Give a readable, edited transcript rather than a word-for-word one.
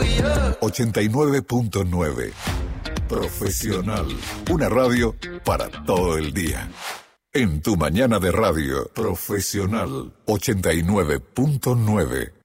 89.9. Profesional. Una radio para todo el día. En tu mañana de radio. Profesional 89.9.